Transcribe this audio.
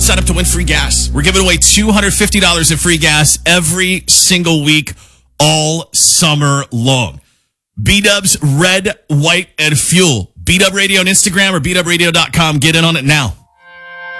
sign up to win free gas. We're giving away $250 in free gas every single week, all summer long. B-Dubs, Red, White, and Fuel. B-Dub Radio on Instagram or BDubRadio.com. Get in on it now.